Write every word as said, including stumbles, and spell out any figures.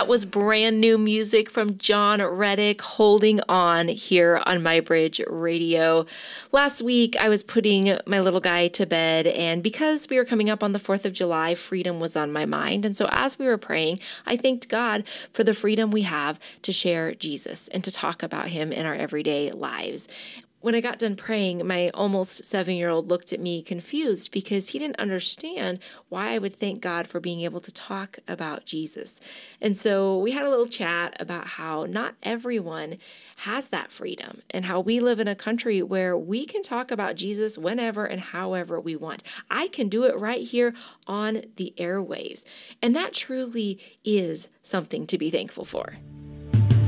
That was brand new music from John Reddick, Holding On, here on MyBridge Radio. Last week, I was putting my little guy to bed, and because we were coming up on the fourth of July, freedom was on my mind. And so as we were praying, I thanked God for the freedom we have to share Jesus and to talk about him in our everyday lives. When I got done praying, my almost seven-year-old looked at me confused because he didn't understand why I would thank God for being able to talk about Jesus. And so we had a little chat about how not everyone has that freedom and how we live in a country where we can talk about Jesus whenever and however we want. I can do it right here on the airwaves. And that truly is something to be thankful for.